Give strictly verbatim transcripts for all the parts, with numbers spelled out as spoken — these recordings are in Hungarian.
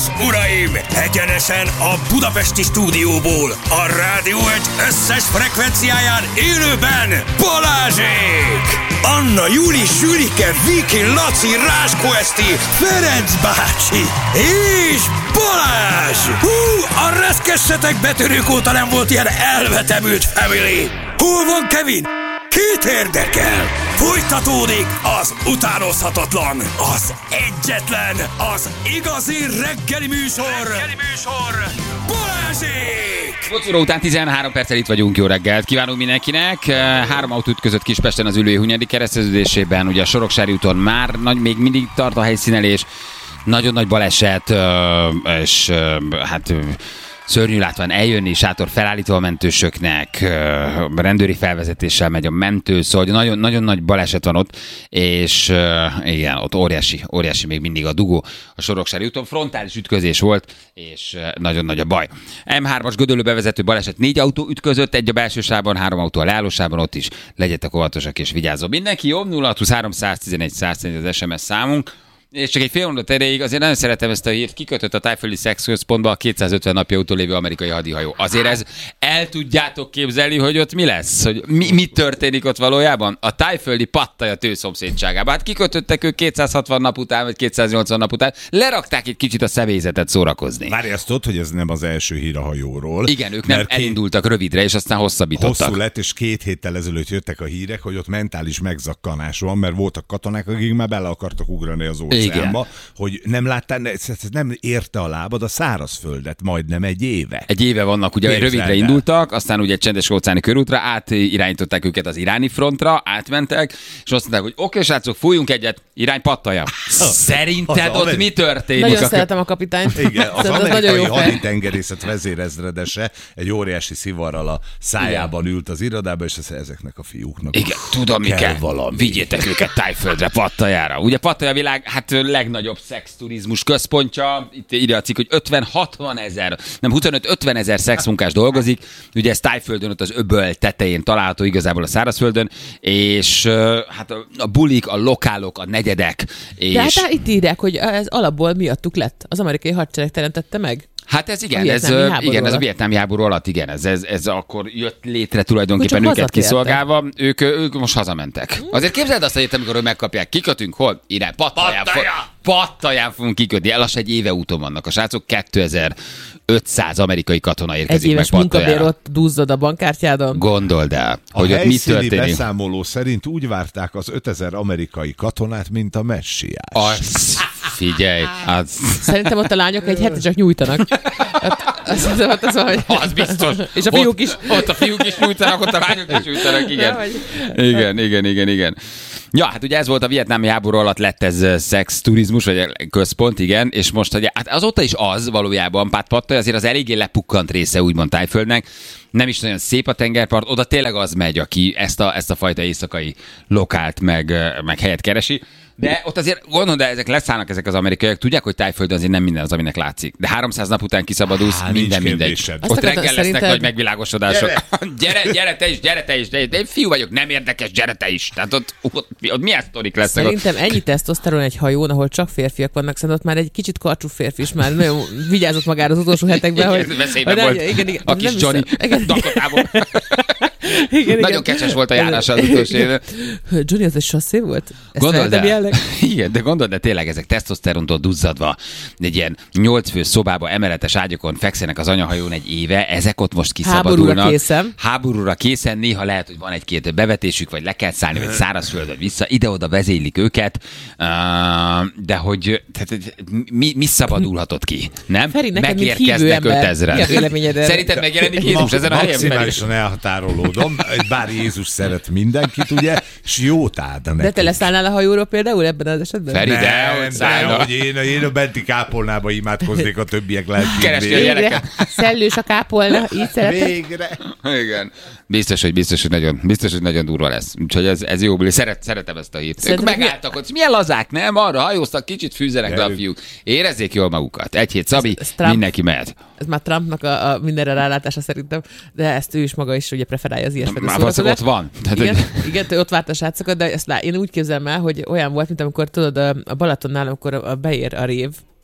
és uraim, egyenesen a budapesti stúdióból, a Rádió egy összes frekvenciáján élőben Balázsék! Anna, Juli, Sülike, Viki, Laci, Ráskó Eszti, Ferenc bácsi és Balázs! Hú, a reszkessetek betörők óta nem volt ilyen elvetemült family! Hol van Kevin? Kit érdekel? Folytatódik az utánozhatatlan, az egyetlen, az igazi reggeli műsor, reggeli műsor, Balázsék! Focóra után tizenhárom perccel itt vagyunk, jó reggelt kívánunk mindenkinek. Három autó ütközött Kispesten az Üllői-Hunyadi kereszteződésében, ugye a Soroksári úton már nagy, még mindig tart a helyszínelés, nagyon nagy baleset, és hát... szörnyű látván eljönni, sátor felállítva a mentősöknek, rendőri felvezetéssel megy a mentő, szóval nagyon, nagyon nagy baleset van ott, és igen, ott óriási, óriási még mindig a dugó a Soroksári úton. Frontális ütközés volt, és nagyon nagy a baj. em hármas Gödöllő bevezető baleset, négy autó ütközött, egy a belső sávban, három autó a leállósában, ott is legyetek óvatosak és vigyázzon mindenki. Jó, nulla hat huszonhárom száztizenegy száztizenegy az es em es számunk. És csak egy fél mondat erejéig azért nagyon szeretem ezt a hírt, kikötött a tájföldi szexközpontba a kétszázötven napja utól lévő amerikai hadihajó. Azért ez el tudjátok képzelni, hogy ott mi lesz? Hogy mi, mi történik ott valójában? A tájföldi Pattaja tőszomszédságában. Hát kikötöttek ők kétszázhatvan nap után, vagy kétszáznyolcvan nap után, lerakták egy kicsit a személyzetet szórakozni. Várj, azt tudod, hogy ez nem az első hír a hajóról. Igen, ők nem elindultak rövidre, és aztán hosszabbítottak. Hosszú lett, és két héttel ezelőtt jöttek a hírek, hogy ott mentális megzakkanás van, mert voltak katonák, akik már bele akartak ugrani az óceánba, hogy nem láttál, nem érte a lábad a szárazföldet majdnem egy éve. Egy éve vannak, ugye Képzeld rövidre el. indultak, aztán ugye egy csendes óceáni körútra, átirányították őket az iráni frontra, átmentek, és azt mondták, hogy oké, srácok, fújjunk egyet, irány Pattaja. Szerinted Az ott ameri- mi történik? Nagyon szeretem a kapitányt. Igen, az Szerintem amerikai nagyon jó fej. haditengerészet vezérezredese egy óriási szivarral a szájában ült az irodába, és ezeknek a fiúknak Igen, tudom, mi kell kell. valami. Vigyétek őket Tájföldre, Pattajára. Ugye Pattaja világ, hát legnagyobb szexturizmus központja. Itt írja a cikk, hogy ötven-hatvan ezer, nem huszonöt-ötven ezer szexmunkás dolgozik. Ugye ez Tájföldön, ott az öböl tetején található igazából a szárazföldön, és uh, hát a, a bulik, a lokálok, a negyedek. És... De hát itt írják, hogy ez alapból miattuk lett. Az amerikai hadsereg teremtette meg. Hát ez igen, A ez, vietnámi háború igen, ez a alatt. vietnámi háború alatt, igen, ez, ez, ez akkor jött létre tulajdonképpen Hogy csak őket hazatértek. kiszolgálva, ők, ők most hazamentek. Azért képzeld azt, hogy itt, amikor ők megkapják, kikötünk, hol? Irány, Pattaján, Pattaja! Pattaján fogunk kikötni, lassan egy éve úton vannak a srácok, kétezer-ötszáz amerikai katona Egy érkezik éves meg Pattajára. munkabér ott duzzad a bankkártyádon. Gondold el, A hogy ott mi helyszíni történik. beszámoló szerint úgy várták az ötezer amerikai katonát, mint a messiás. Az, figyelj, az, Szerintem ott a lányok egy hete csak nyújtanak. Hát, azt hiszem, hogy az, hogy... az biztos. És a fiúk is. Ott, ott a fiúk is nyújtanak, ott a lányok is nyújtanak, igen. Ja, vagy- Igen, igen, igen, igen. Ja, hát ugye ez volt a vietnámi háború alatt lett ez szexturizmus, vagy központ, igen, és most ugye, hát azóta is az valójában, Pát Pattaya azért az eléggé lepukkant része úgymond Tájföldnek, nem is nagyon szép a tengerpart, oda tényleg az megy, aki ezt a, ezt a fajta éjszakai lokált meg, meg helyet keresi. De ott azért gondolod, de ezek leszállnak ezek az amerikaiak, tudják, hogy Tájföldön azért nem minden az, aminek látszik. De háromszáz nap után kiszabadulsz, Á, minden nincs mindegy. kérdésed. Ott Azt reggel akartam, lesznek szerinted- nagy megvilágosodások. Gyere, gyere te is, gyere te is, de én fiú vagyok, nem érdekes, gyere te is. Tehát ott, ott, ott milyen sztorik lesznek? Ott? Szerintem ennyi tesztoszteron egy hajón, ahol csak férfiak vannak, szerintem ott már egy kicsit karcsú férfi is már nagyon vigyázott magára az utolsó hetekben, hogy... Igen, veszélyben hogy volt ne- igen, igen, a kis nem Johnny hiszem- igen, Dakotában. igen, igen. Nagyon kecses volt a járása az utolsó éve. Johnny, az egy sasszé volt? Ezt Gondold vehetem el, jelleg? igen, de gondold, de tényleg ezek tesztoszterontól duzzadva, egy ilyen nyolc fő szobába, emeletes ágyakon fekszenek az anyahajón egy éve, ezek ott most kiszabadulnak. Háborúra készen. Háborúra készen, néha lehet, hogy van egy-két bevetésük, vagy le kell szállni, vagy szárazföldön vissza, ide-oda vezénylik őket, uh, de hogy tehát, mi, mi szabadulhatott ki, nem? Feri, neked, mint hívő Megérkeznek ember, ötezren. mi a véleményed erről? Szerinted megjelenik Jézus ezen a helyen? Maximálisan elhatárolódom, bár Jézus szeret mindenkit, ugye, és jót áld neki. De te leszállnál a hajóról például ebben az esetben? Feri, de Nem, hogy de, szállna. hogy én, én a benti kápolnába imádkoznék a többiek Keresni a lelkén. jelet- Végre, szellős a kápolna, így szereted? Végre. Igen. Biztos, hogy biztos, hogy nagyon, biztos, hogy nagyon durva lesz. Úgyhogy ez, ez jó, Szeret, szeretem ezt a hírt. Ők Szerintem megálltak ott. Milyen lazák, nem? Arra hajóztak, kicsit fűzenek le a Gyerünk. fiúk. Érezzék jól magukat. Egy hét Szabi, Ez- ez Trump. mindenki mehet. Ez már Trumpnak a, a mindenre rálátása szerintem, de ezt ő is maga is ugye preferálja az ilyesfajta Már valószínűleg ott szórakozást. van. Tehát, Igen, hogy- igen, ő ott várt a srácokat, de ezt lá, én úgy képzelem el, hogy olyan volt, mint amikor tudod a, a Balatonnál, amikor a, a beér a rév,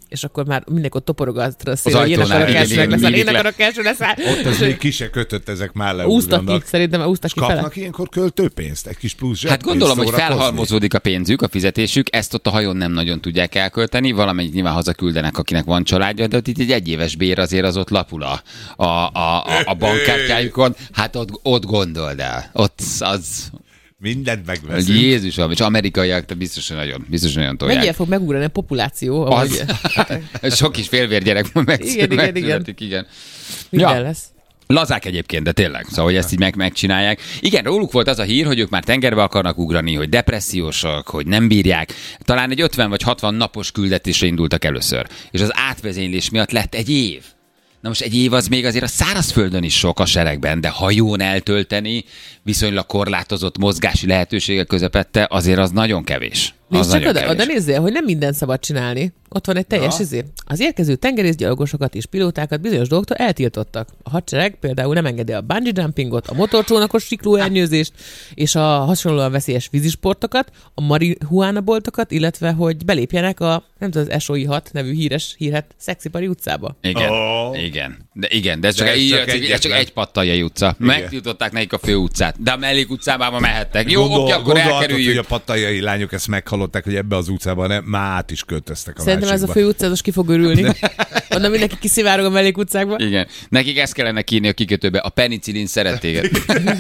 és akkor már mindenki ott toporogatra szél, hogy én ajtónál, akarok igen, elsőnek igen, leszállni, én mindig akarok első leszállni. Ott az még ki se kötött, ezek már Úsztak leugranak. ki, szerintem úsztak És ki fele. kapnak ilyenkor költőpénzt, egy kis plusz Hát zseppénzt gondolom, hogy szórakozni. felhalmozódik a pénzük, a fizetésük, ezt ott a hajón nem nagyon tudják elkölteni, valamennyit nyilván hazaküldenek, akinek van családja, de ott itt egy egyéves bér azért az ott lapul a, a, a, a bankkártyájukon. Hát ott, ott gondold el. Ott az... Mindent megveszünk. Jézusom, és amerikaiak, de biztos, hogy nagyon, biztos, hogy nagyon tolják. Mennyire fog megugrani a populáció? Ahogy... Az, sok kis félvérgyerek meg, Igen, igen, igen. igen. Minden Ja. lesz. Lazák egyébként, de tényleg, szóval, hogy ezt így meg, megcsinálják. Igen, róluk volt az a hír, hogy ők már tengerbe akarnak ugrani, hogy depressziósak, hogy nem bírják. Talán egy ötven vagy hatvan napos küldetésre indultak először. És az átvezénylés miatt lett egy év. Na most egy év az még azért a szárazföldön is sok a seregben, de hajón eltölteni viszonylag korlátozott mozgási lehetőségek közepette azért az nagyon kevés. Az Nézd csak nagyon oda, kevés. oda nézzél, hogy nem minden szabad csinálni. Ott van egy teljes izé. Az érkező tengerészgyalogosokat és pilótákat bizonyos dolgoktól eltiltottak. A hadsereg például nem engedi a bungee jumpingot, a motorcsónakos siklóernyőzést és a hasonlóan veszélyes vízisportokat, a marihuána boltokat, illetve hogy belépjenek a, nem tudom, az es o i hat nevű híres hírhet Szexipari utcába. Igen, Oh. igen. De igen, de ez csak, De ez egy, csak ez csak, ez csak egyetlen. egy Pattaljai utca. Megtiltották nekik a fő utcát, de a mellék utcában mehettek. Jó, Gondol, oké, akkor gondolhatod, elkerüljük. hogy a pattaljai lányok ezt meghallották, hogy ebbe az utcában nem, már át is költöztek a Szerintem ez a másikba. fő utcázos ki fog örülni. Onnan mindenki kiszivárog a mellék utcákba. Igen. Nekik ezt kellene kírni a kikötőbe. A penicillin szeret téged.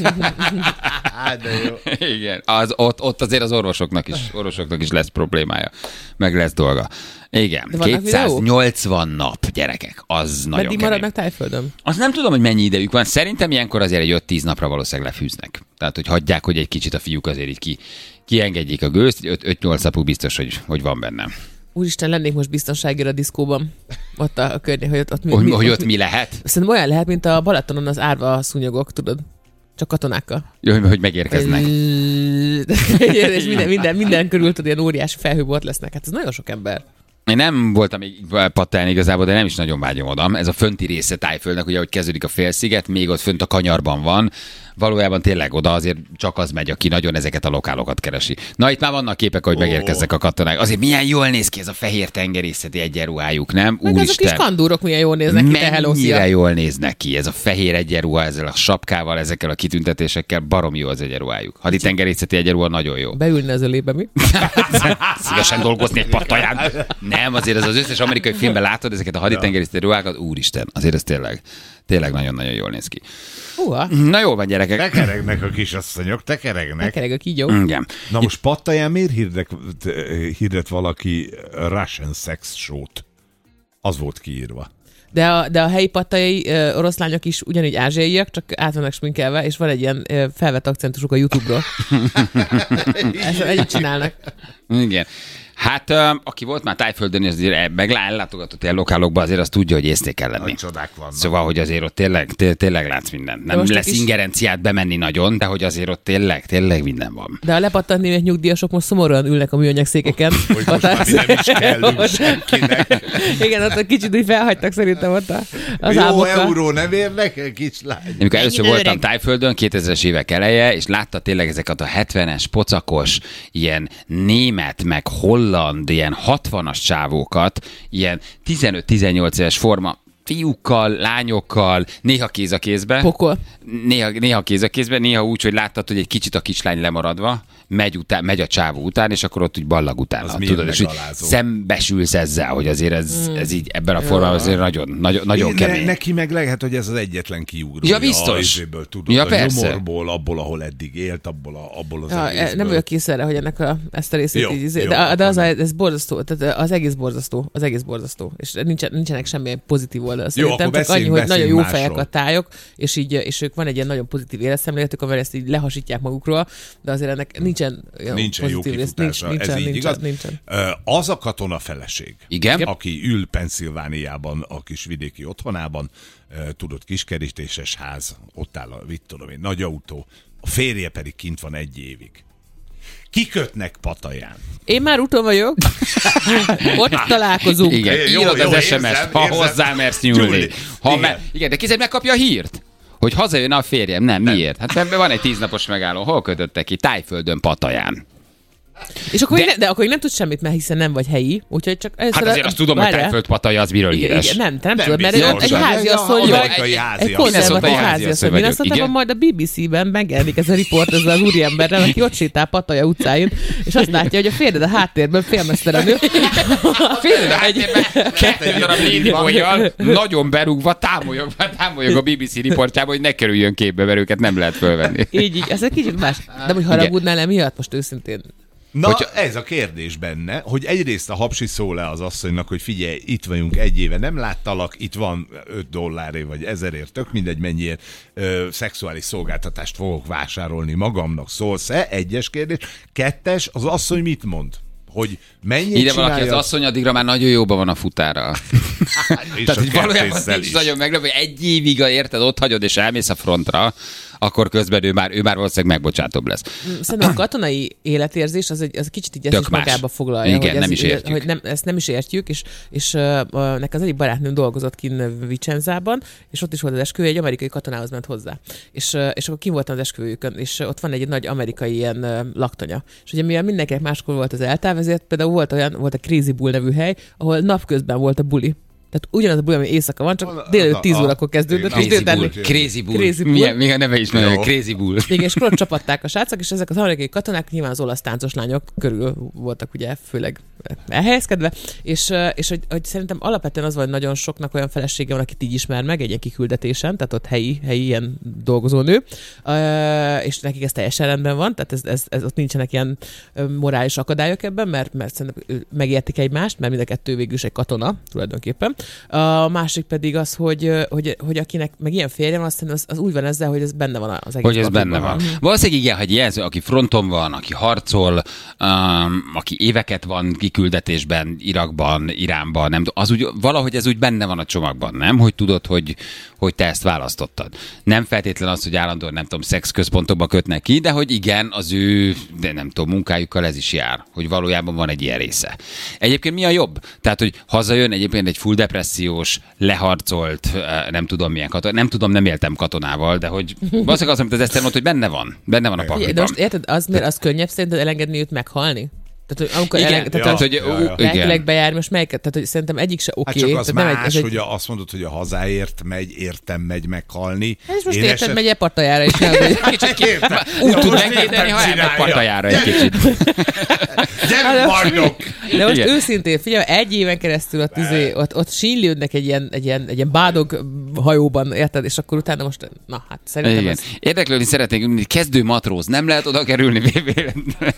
Á, de jó. Igen. Az, ott, ott azért az orvosoknak is, orvosoknak is lesz problémája. Meg lesz dolga. Igen. De vannak kétszáznyolcvan nap, gyerekek. Az nagyon Meddig kemény. maradnak Tájföldön? Azt nem tudom, hogy mennyi idejük van. Szerintem ilyenkor azért egy öt-tíz napra valószínűleg lefűznek. Tehát, hogy hagyják, hogy egy kicsit a fiúk azért így ki, kiengedjék a gőzt. öt-nyolc napuk biztos, hogy, hogy van benne. Úristen, lennék most biztonságira a diszkóban. Ott a, a környék, hogy ott, ott mi, Hogy, mi, hogy ott ott mi lehet? Szerintem olyan lehet, mint a Balatonon az árva szúnyogok, tudod? Csak katonákkal. Jó, hogy megérkeznek. És minden, minden, minden körül tudod, ilyen óriási felhőből ott lesznek. Hát ez nagyon sok ember. Én nem voltam még pattálni igazából, de nem is nagyon vágyom oda. Ez a fönti része Tájföldnek, ugye, hogy kezdődik a félsziget, még ott fönt a kanyarban van. Valójában tényleg oda azért csak az megy, aki nagyon ezeket a lokálokat keresi. Na, itt már vannak képek, hogy megérkeznek a katonák. Azért milyen jól néz ki ez a fehér tengerészeti egyenruhájuk, nem? Meg azok is kandúrok milyen jól néznek ki, te hello, szia. Mennyire jól néznek ki. Ez a fehér egyenruha, ezzel a sapkával, ezekkel a kitüntetésekkel, barom jó az egyenruhájuk. Haditengerészeti egyenruha nagyon jó. Beülne az ölébe, mi? Szívesen dolgozni egy pattaján. Nem, azért ez az összes amerikai filmben látod ezeket a haditengerészeti ruhákat, úristen, azért ez tényleg, tényleg nagyon-nagyon jól néz ki. Húha, Na jó van, gyerekek. Tekeregnek a kisasszonyok, tekeregnek. nekereg a kígyó. Igen. Na most Pattaján miért hirdet, hirdet valaki Russian sex show-t? Az volt kiírva. De a, de a helyi pattajai uh, oroszlányok is ugyanígy ázsiaiak, csak át vannak sminkelve, és van egy ilyen uh, felvett akcentusuk a YouTube-ról. Ezt együtt csinálnak. Igen. Hát, ö, aki volt már Tájföldön, és azért meg ellátogatott ilyen lokálokba, azért azt tudja, hogy észnél kell lenni. Nagy csodák vannak. Szóval, hogy azért ott tényleg, té- tényleg látsz mindent. Nem most lesz is- ingerenciát bemenni nagyon, de hogy azért ott tényleg, tényleg minden van. De a lepattant német nyugdíjasok most szomorúan ülnek a műanyag székeken. Hogy most már mi nem is kellünk senkinek. Igen, ott kicsit úgy felhagytak szerintem ott a, az Jó álmokkal. euró nem érnek, kislány? Amikor először öreg. voltam Tájföldön, kétezres évek eleje, és látta tényleg ezeket a hetvenes, pocakos, ilyen német, meg holland, ilyen hatvanas csávókat, ilyen tizenöt-tizennyolc éves forma, fiúkkal, lányokkal, néha kéz a kézbe. Pokol. Néha, néha kéz a kézben, néha úgy, hogy láttad, hogy egy kicsit a kislány lemaradva, megy, után, megy a csávó után, és akkor ott úgy ballag utána. Az milyen Tudod, és úgy megalázó. szembesülsz ezzel, hogy azért ez, ez így ebben a formában azért nagyon, nagyon, nagyon Ne, kemény. neki meg lehet, hogy ez az egyetlen kiugró. Ja, biztos. A izéből, tudod, Ja, a persze. nyomorból, abból, ahol eddig élt, abból, a, abból az Ja, egészből. nem vagyok kész erre, hogy ennek a, ezt a részét Jó, így, izé- jó, de, de az, a, akkor ez borzasztó, tehát az egész borzasztó, az egész borzasztó, és nincsen, nincsenek semmilyen pozitív oldal. Szerintem akkor csak annyi, beszéljünk- hogy nagyon jó beszéljünk fejek a másról. tájok, és így, és ők van egy ilyen nagyon pozitív életszemléletük, amivel ezt így lehasítják magukról, de azért ennek nincsen olyan Nincsen jó pozitív rész, nincs, kifutása, nincsen, ez így nincsen, igaz. nincsen. Ö, Az a katona feleség, Igen? aki ül Pennsylvániában, a kis vidéki otthonában, ö, tudod, kiskerítéses ház, ott áll a, mit tudom én, nagy autó, a férje pedig kint van egy évig. Kikötnek Pataján. Én már úton vagyok, ott találkozunk. Igen, Jó, írod jó, az es em es-t, érzem, ha érzem. hozzá mersz nyúlni. Nyúlni. Ha Igen. me- igen, de kézzel megkapja a hírt, hogy hazajön a férjem. Nem, miért? Hát ebben van egy tíznapos megálló. Hol kötöttek ki? Tájföldön, Pataján. És akkor de... Ne, de akkor nem tudsz semmit, mert hiszen nem vagy helyi, úgyhogy csak... Hát azért a... azt tudom, hogy Tájföld Pattaya az miről híres. Nem, te nem, nem tudod, mert egy, egy háziasszony vagy, egy konzervatív háziasszony. Én azt mondtam, majd a bé bé cé-ben megjelenik ez a riport ezzel az úriemberrel, aki ott sétál Pattaya utcáin, és azt látja, hogy a férjed a háttérben félmeztelenül. A férjed a háttérben kettő darab lédibolyjal nagyon berúgva támolyog, támolyog a bé bé cé riportjában, hogy ne kerüljön képbe, mert őket nem lehet fölvenni. Így, így. Ez egy kicsit más. De hogy haragudnál emiatt most őszintén? Na, hogyha... ez a kérdés benne, hogy egyrészt a hapsi szól le az asszonynak, hogy figyelj, itt vagyunk egy éve, nem láttalak, itt van öt dollárért vagy ezerért, tök mindegy mennyiért ö, szexuális szolgáltatást fogok vásárolni magamnak, szólsz-e? Egyes kérdés. Kettes, az asszony mit mond? Hogy mennyit ide csinálja... valaki, az asszony addigra már nagyon jóban van a futára. Tehát, hogy valójában nincs nagyon meglepő, hogy egy évig érted, ott hagyod és elmész a frontra, akkor közben ő már, ő már valószínűleg megbocsátóbb lesz. Szerintem a katonai életérzés az egy, az kicsit így ezt is magába foglalja. Igen, hogy nem ez, is értjük. Hogy nem, ezt nem is értjük, és, és uh, nekem az egyik barátnőm dolgozott kint Vicenzában, és ott is volt az esküvő, egy amerikai katonához ment hozzá. És, uh, és akkor kim voltam az esküvőjükön, és ott van egy nagy amerikai ilyen uh, laktanya. És ugye mivel mindenkinek máskor volt az eltáv, ezért például volt olyan, volt a Crazy Bull nevű hely, ahol napközben volt a buli. Tehát ugyanaz a buli, ami éjszaka van, csak délelőtt tíz órakor kezdődött. Crazy Bull. Crazy Bull. Crazy Bull. Milyen, még a neve is mondja, Crazy Bull. Igen, és akkor csapatták a srácok, és ezek az amerikai katonák nyilván az olasz táncos lányok körül voltak ugye főleg elhelyezkedve, és, és hogy, hogy szerintem alapvetően az van, nagyon soknak olyan felesége van, akit így ismer meg egy ilyen kiküldetésen, tehát ott helyi, helyi ilyen dolgozónő, és nekik ez teljesen rendben van, tehát ez, ez, ez ott nincsenek ilyen morális akadályok ebben, mert, mert szerintem megértik egymást, mert mind a kettő végül is egy katona tulajdonképpen. A másik pedig az, hogy, hogy, hogy akinek meg ilyen férje van, aztán az, az úgy van ezzel, hogy ez benne van az egész. Hogy ez benne van. van. Valószínűleg igen, hogy jelző, aki fronton van, aki harcol, um, aki éveket van kiküldetésben, Irakban, Iránban, nem az úgy, valahogy ez úgy benne van a csomagban, nem? Hogy tudod, hogy, hogy te ezt választottad. Nem feltétlen az, hogy állandóan, nem tudom, szexközpontokba kötnek ki, de hogy igen, az ő, de nem tudom, munkájukkal ez is jár, hogy valójában van egy ilyen része. Egyébként mi a jobb? Tehát, hogy hazajön egyébként egy full depressziós, leharcolt, nem tudom milyen katona, nem tudom, nem éltem katonával, de hogy valószínűleg az, amit az Eszter mondta, hogy benne van, benne van a pakliban. De most érted, az, mert az könnyebb szerinted elengedni őt meghalni? Tehát, hogy amikor igen, eleng... tehát, ja, hogy ja, lelkileg bejár, most melyiket? Tehát, hogy szerintem egyik se oké. Hát csak az tehát más, nem egy, hogy egy... azt mondod, hogy a hazáért megy, értem megy meghalni. Hát és most Én érted, eset... megy Pattajára is. Kicsit úgy tud megvédeni, ha elmegy Pattajára egy kicsit. Gyere, bajnok! De most igen. Őszintén, figyelj, egy éven keresztül ott, izé, ott, ott sínlődnek egy ilyen, egy, ilyen, egy ilyen bádog hajóban, érted? És akkor utána most, na hát szerintem igen. ez... Érdeklődni szeretnék, kezdő matróz, nem lehet oda kerülni vévéletben.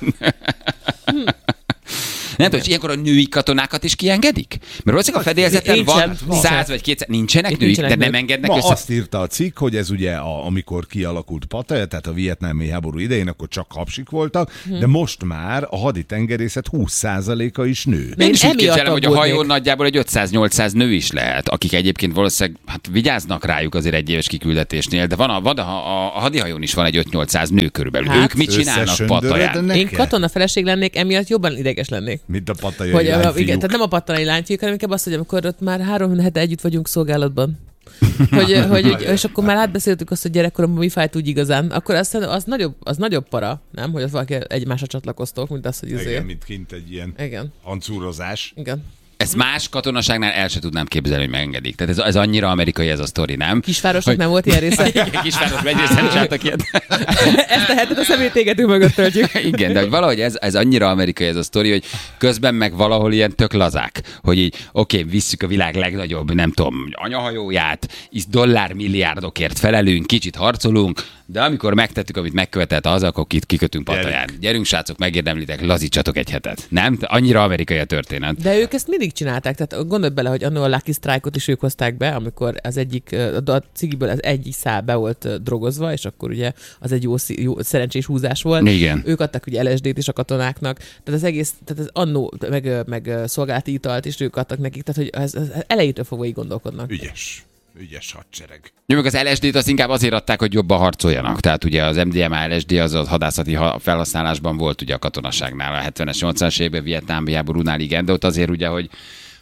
Nem tudom, hogy ilyenkor a női katonákat is kiengedik? Mert valószínűleg a fedélzeten van száz vagy kétszáz, nincsenek nőik, de nem engednek Ma össze. Azt írta a cikk, hogy ez ugye, a, amikor kialakult Pattaya, tehát a vietnámi háború idején, akkor csak hapsik voltak, hmm. de most már a haditengerészet húsz százaléka is nő. Én is úgy képzelem, hogy a hajón nagyjából egy ötszáz-nyolcszáz nő is lehet, akik egyébként valószínűleg hát vigyáznak rájuk azért egy éves kiküldetésnél, de van a, van a, a, a hadihajón is van egy öt-nyolcszáz nő körülbelül. Hát, ők mit csinálnak Pattayán? Én katona feleség lennék, emiatt jobban ideges lennék. Mint a pattajai hogy, lányfiúk. Igen, tehát nem a pattanai lányfiúk, hanem inkább azt, hogy amikor ott már három hete együtt vagyunk szolgálatban. hogy, hogy, és akkor már átbeszéltük azt, hogy gyerekkoromban mi fájt úgy igazán, akkor az, az, nagyobb, az nagyobb para, nem? Hogy az valaki egymásra csatlakoztok, mint az, hogy azért. Igen, mint kint egy ilyen igen. hancúrozás. Igen. Ezt más katonaságnál el sem tudnám képzelni, hogy megengedik. Tehát ez, ez annyira amerikai ez a sztori, nem? Kisvárosnak hogy... nem volt ilyen része. Igen, Kisváros egyrészt nem csináltak ilyet. Ezt a hetet a szemétégető mögött töltjük. Igen, de hogy valahogy ez, ez annyira amerikai ez a sztori, hogy közben meg valahol ilyen tök lazák, hogy így oké, okay, visszük a világ legnagyobb, nem tudom, anyahajóját, is dollármilliárdokért felelünk, kicsit harcolunk, de amikor megtettük, amit megkövetett az, akkor kikötünk Pattayán. Gyerünk, srácok, megérdemlitek, lazítsatok egy hetet. Nem? Annyira amerikai a történet. De ők ezt mindig csinálták. Tehát gondolj bele, hogy annól a Lucky Strike-ot is ők hozták be, amikor az egyik, a cigiből az egyik szál be volt drogozva, és akkor ugye az egy jó, jó szerencsés húzás volt. Igen. Ők adtak ugye el es dét is a katonáknak. Tehát az egész, tehát az annó, meg, meg szolgálati italt is ők adtak nekik. Tehát, hogy ez, ez elejétől fogva így gondolkodnak. Ügyes. Ügyes hadsereg. Jó, meg az el es dét az inkább azért adták, hogy jobban harcoljanak. Tehát ugye az em dé em á el es dé az a hadászati felhasználásban volt ugye a katonaságnál a hetvenes, nyolcvanas években, vietnámi háborúnál, igen, de ott azért ugye, hogy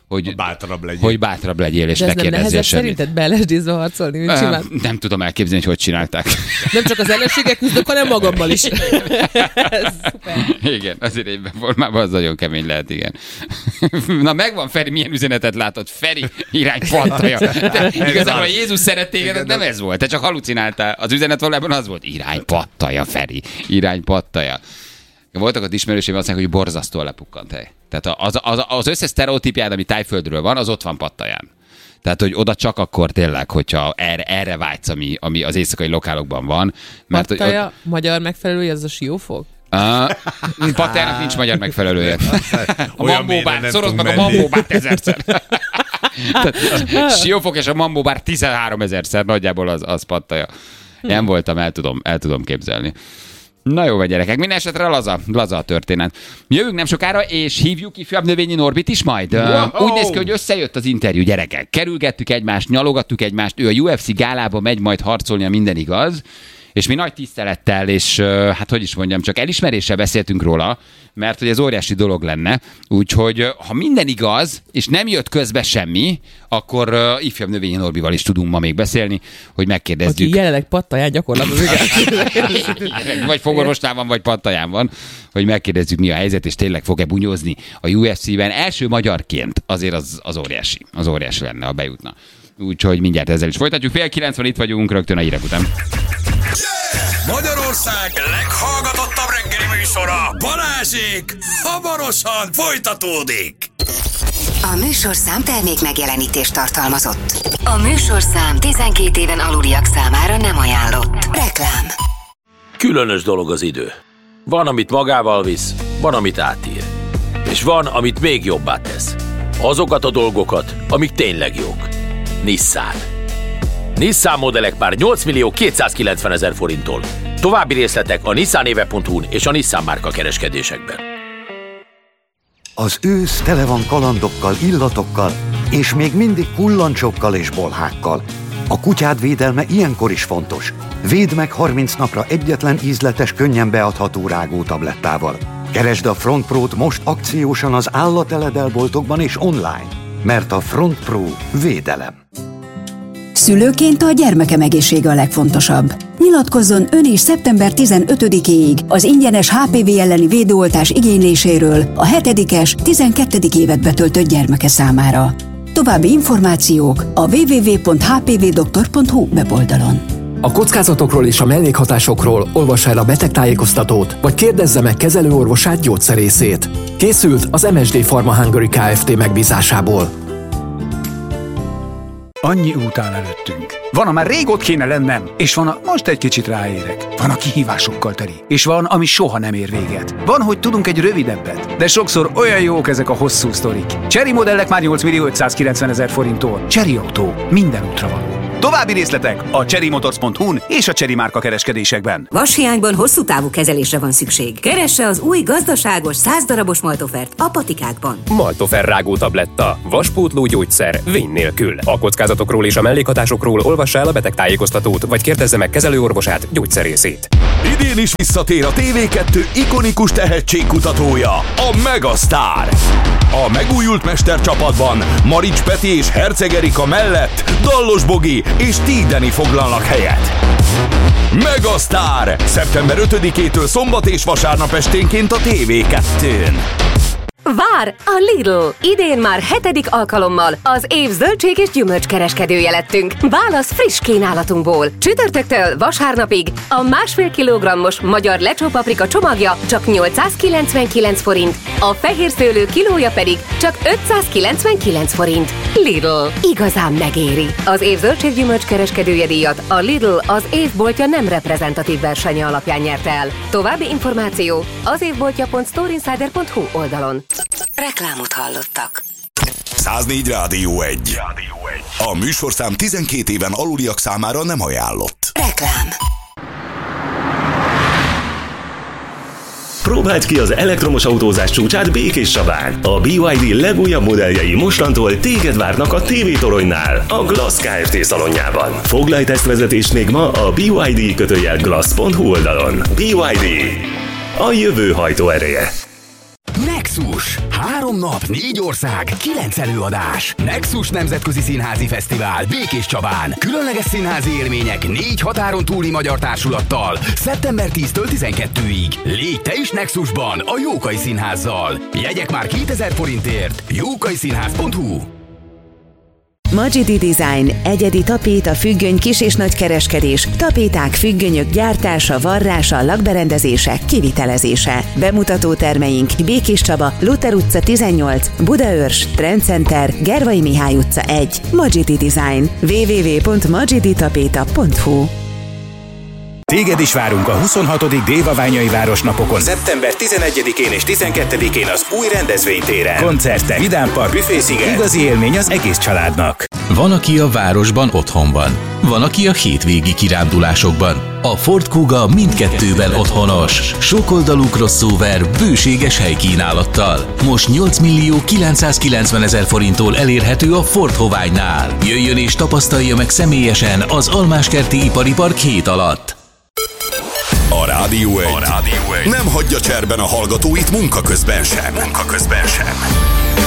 hogy bátrabb legyél, hogy bátrabb legyél és de ne kérdezzél semmit. semmit. Szerinted beellesdízve harcolni, mint simán? Nem tudom elképzelni, hogy hogy csinálták. Nem csak az ellenségek küzdök, hanem magammal is. Ez szuper. Igen, azért egyben formában az nagyon kemény lehet, igen. Na megvan, Feri, milyen üzenetet látod? Feri, irány Pattaja. Igazából a Jézus szeret téged, nem ez volt. Te csak halucináltál. Az üzenet valójában az volt. Irány Pattaja, Feri. Irány Pattaja. Voltak ott ismerőseim, azt mondják, hogy borzasztóan lepukkant hely. Tehát az, az, az összes sztereotípjád, ami Tájföldről van, az ott van Pattaján. Tehát, hogy oda csak akkor tényleg, hogyha erre, erre vágysz, ami, ami az éjszakai lokálokban van. Mert, Pattaja, ott... magyar megfelelője, az a Siófok? Uh, Pattajának nincs magyar megfelelője. A Mambóbár, szoroz meg a Mambóbárt ezerszer. Siófok és a Mambóbár tizenhárom ezerszer nagyjából az, az Pattaja. Nem voltam, el tudom, el tudom képzelni. Na jó, vagy gyerekek, minden esetre laza, laza a történet. Jövünk nem sokára, és hívjuk ifjabb növényi Norbit is majd. Wow. Úgy néz ki, hogy összejött az interjú, gyerekek. Kerülgettük egymást, nyalogattuk egymást, ő a u ef cé gálába megy majd harcolni, a minden igaz. És mi nagy tisztelettel, és hát hogy is mondjam, csak elismeréssel beszéltünk róla, mert hogy ez óriási dolog lenne. Úgyhogy ha minden igaz, és nem jött közbe semmi, akkor uh, ifjabb növényi Norbival is tudunk ma még beszélni, hogy megkérdezzük. Aki jelenleg Pattaján gyakorlatilag. Vagy fogorvosnál van, vagy Pattaján van, hogy megkérdezzük, mi a helyzet, és tényleg fog-e bunyózni a u ef cé-ben. Első magyarként azért az, az óriási. Az óriási lenne, ha bejutna. Úgyhogy mindjárt ezzel is folytatjuk. Fél kilencven itt vagyunk, rögtön a hírek után. Magyarország leghallgatottabb reggeli műsora, Balázsék, hamarosan folytatódik. A műsorszám termék megjelenítést tartalmazott. A műsorszám tizenkét éven aluliak számára nem ajánlott. Reklám. Különös dolog az idő. Van, amit magával visz, van, amit átír. És van, amit még jobbá tesz. Azokat a dolgokat, amik tényleg jók. Nissan. Nissan modellek már nyolc millió kétszázkilencven ezer forinttól. További részletek a nissanéve pont hu-n és a Nissan márka kereskedésekben. Az ősz tele van kalandokkal, illatokkal, és még mindig kullancsokkal és bolhákkal. A kutyád védelme ilyenkor is fontos. Védd meg harminc napra egyetlen ízletes, könnyen beadható rágótablettával. Keresd a Front Pro-t most akciósan az állateledelboltokban és online, mert a Front Pro védelem. Szülőként a gyermekem egészsége a legfontosabb. Nyilatkozzon ön is szeptember tizenötödikéig az ingyenes há pé vé elleni védőoltás igényléséről a hetedikes, tizenkettedik évet betöltött gyermeke számára. További információk a double-u double-u double-u pont h p v doktor pont hu weboldalon. A kockázatokról és a mellékhatásokról olvassa el a betegtájékoztatót, vagy kérdezze meg kezelőorvosát, gyógyszerészét. Készült az em es dé Pharma Hungary Kft. Megbízásából. Annyi út áll előttünk. Van, a már rég ott kéne lennem, és van, a most egy kicsit ráérek. Van, a kihívásokkal teli, és van, ami soha nem ér véget. Van, hogy tudunk egy rövidebbet, de sokszor olyan jók ezek a hosszú sztorik. Chery modellek már nyolc millió ötszázkilencven ezer forinttól. Chery autó, minden útra való. További részletek a chery motors pont hu-n és a Chery márka kereskedésekben. Vashiányban hosszú távú kezelésre van szükség. Keresse az új gazdaságos száz darabos Maltofert a patikákban. Maltofer rágó tabletta. Vaspótló gyógyszer. Vény nélkül. A kockázatokról és a mellékhatásokról olvassa el a betegtájékoztatót, vagy kérdezze meg kezelőorvosát, gyógyszerészét. Idén is visszatér a té vé kettő ikonikus tehetségkutatója, a Megasztár. A megújult mestercsapatban Marics Peti és Herceg Erika mellett Dallos Bogi és Tídeni foglalnak helyet. Megasztár! szeptember ötödikétől szombat és vasárnap esténként a té vé kettőn. Vár a Lidl! Idén már hetedik alkalommal az év zöldség és gyümölcs kereskedője lettünk. Válasz friss kínálatunkból. Csütörtöktől vasárnapig a másfél kilogrammos magyar lecsópaprika csomagja csak nyolcszázkilencvenkilenc forint, a fehér szőlő kilója pedig csak ötszázkilencvenkilenc forint. Lidl. Igazán megéri. Az év zöldség-gyümölcs kereskedője díjat a Lidl az évboltja nem reprezentatív versenye alapján nyerte el. További információ az évboltja pont storeinsider pont hu oldalon. Reklámot hallottak. száznégy Rádió egy. A műsorszám tizenkét éven aluliak számára nem ajánlott. Reklám. Próbáld ki az elektromos autózás csúcsát Békés-Csabán. A bé ipszilon dé legújabb modelljei mostantól téged várnak a té vé Toronynál, a Glass Kft. Szalonjában. Foglalj tesztvezetést még ma a bé ipszilon dé kötőjel glass pont hu oldalon. bé ipszilon dé. A jövő hajtóereje. Nexus. Három Három nap, négy ország, kilenc előadás. Nexus Nemzetközi Színházi Fesztivál Békés Csabán. Különleges színházi élmények négy határon túli magyar társulattal. szeptember tíztől tizenkettőig. Légy te is Nexusban a Jókai Színházzal. Jegyek már kétezer forintért. jókai színház pont hu. Magidi Design. Egyedi tapéta, függöny, kis- és nagykereskedés. Tapéták, függönyök gyártása, varrása, lakberendezése, kivitelezése. Bemutató termeink Békés Csaba, Luther utca tizennyolc, Budaörs, Trendcenter, Gervai Mihály utca egy. Magidi Design. double-u double-u double-u pont magiditapéta pont hu. Téged is várunk a huszonhatodik Dévaványai Városnapokon, szeptember tizenegyedikén és tizenkettedikén az új rendezvénytéren. Koncertek, vidámpark, büfésziget, igazi élmény az egész családnak. Van, aki a városban otthon van. Van, aki a hétvégi kirándulásokban. A Ford Kuga mindkettőben otthonos. Sokoldalú crossover bőséges helykínálattal. Most nyolc millió kilencszázkilencvenezer forinttól elérhető a Ford Hoványnál. Jöjjön és tapasztalja meg személyesen az Almáskerti Ipari Park hét alatt. A Rádió egy. A Rádió egy nem hagyja cserben a hallgatóit munka közben sem. Munka közben sem.